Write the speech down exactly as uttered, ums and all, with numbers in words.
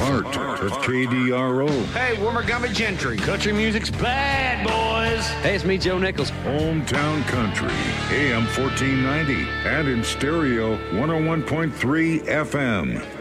heart of K D R O. Hey, we're Montgomery Gentry. Country music's bad, boys. Hey, it's me, Joe Nichols. Hometown Country, A M fourteen ninety, and in stereo, one oh one point three F M.